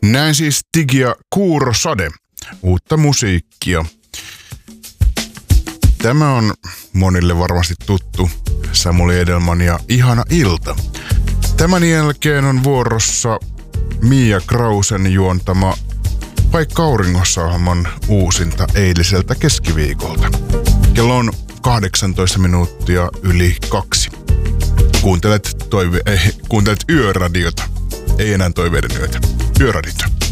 Näin siis Tigi ja Kuurosade, uutta musiikkia. Tämä on monille varmasti tuttu Samuli Edelman ja Ihana ilta. Tämän jälkeen on vuorossa Mia Krausen juontama Paikka auringossa -ohjelman uusinta eiliseltä keskiviikolta. Kello on 18 minuuttia yli 2. Kuuntelet yöradiota. Ei enää toiveiden yötä. Yöradiota.